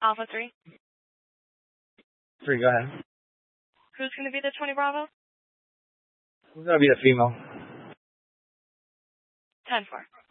Alpha 3. 3, go ahead. Who's going to be the 20 Bravo? Who's going to be the female? 10-4.